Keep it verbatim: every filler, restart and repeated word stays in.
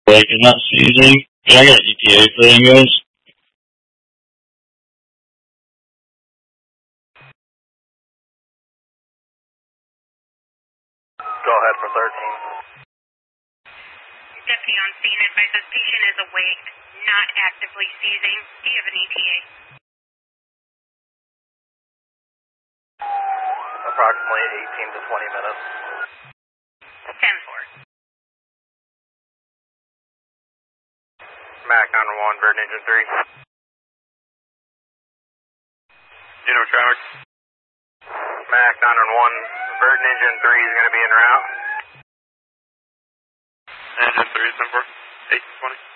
Wait, you're not seizing? Yeah, I got E T A for you guys. Go ahead for thirteen. Deputy on scene advises patient is awake, not actively seizing. Do you have an E T A? Approximately eighteen to twenty minutes. ten four. Mac nine one one, Bird Engine three. You know traffic? Mac nine one one, Bird Engine three is going to be en route. Engine three is ten four, eight twenty.